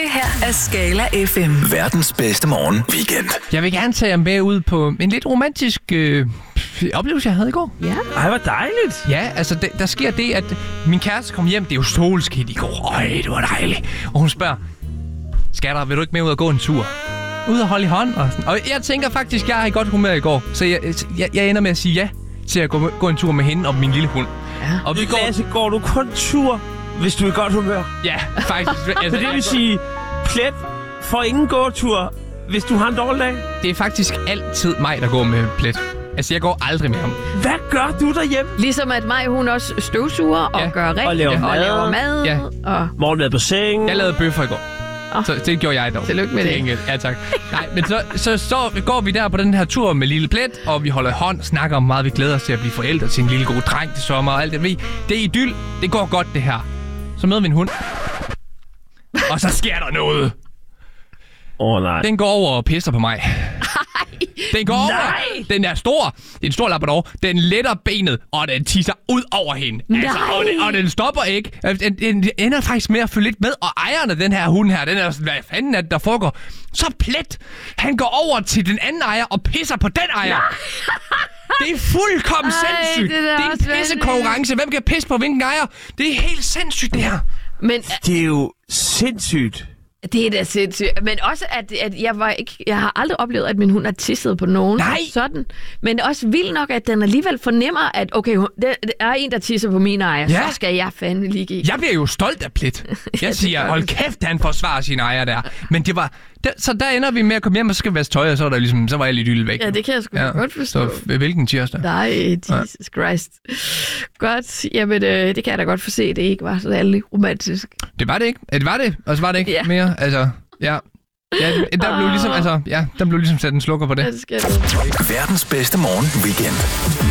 her er Skala FM. Verdens bedste morgen weekend. Jeg vil gerne tage jer med ud på en lidt romantisk oplevelse, jeg havde i går. Ja. Ej, hvor dejligt. Ja, altså der sker det, at min kæreste kom hjem. Det er jo solskidt i går. Øj, det var dejligt. Og hun spørger, skatter, vil du ikke med ud og gå en tur? Ud og holde i hånd og sådan. Og jeg tænker faktisk, jeg er i godt humør i går. Så jeg ender med at sige ja til at gå en tur med hende og min lille hund. Ja. Og vi Går du kun tur, hvis du er i godt humør? Ja, faktisk. Så det vil sige, plet får ingen gåtur, hvis du har en dårlig dag? Det er faktisk altid mig, der går med plet. Altså, jeg går aldrig med ham. Hvad gør du derhjemme? Ligesom at mig, hun også støvsuger og gør rent Og laver mad. Ja. Og... Morgenmad på sengen. Jeg lavede bøffer i går. Så det gjorde jeg dog. Tillykke med det. Enkelt. Ja, tak. Nej, men så går vi der på den her tur med lille plet, og vi holder hånd, snakker om meget, vi glæder os til at blive forældre til en lille god dreng til sommer og alt det. Det er idyll. Det går godt, det her. Så møder vi en hund. Og så sker der noget. Nej. Den går over og pisser på mig. Den går over. Den er stor. Det er en stor labrador. Den letter benet, og den tisser ud over hende. Altså, og den stopper ikke. Den ender faktisk med at følge lidt med. Og ejeren af den her hund her, den er sådan, hvad fanden er det, der foregår? Så plet. Han går over til den anden ejer og pisser på den ejer. Det er fuldkommen sindssygt. det er en pissekonkurrence. Hvem kan pisse på hvilken ejer? Det er helt sindssygt, det her. Men Det er jo sindssygt. det er da sindssygt. Men også, at jeg har aldrig oplevet, at min hund har tisset på nogen. Nej. Sådan. Men også vildt nok, at den alligevel fornemmer, at okay, det er en, der tisser på mine ejer. Ja. Så skal jeg fandme lige give. Jeg bliver jo stolt af plet. Jeg siger, hold kæft, han forsvarer sine ejer der. Men det var... Så der ender vi med at komme hjem, og så skal vi vaske tøj, og så, så var jeg lidt ylle væk. Ja, det kan jeg sgu godt forstå. Så hvilken tirsdag? Nej, Jesus Christ. Godt. Jamen, det kan jeg da godt forse, det ikke var så særlig romantisk. Det var det ikke. Det var det, og så var det ikke mere. Altså, ja. Der blev ligesom, der blev ligesom sat en slukker på det. Ja, det skal jeg. Verdens bedste morgen weekend.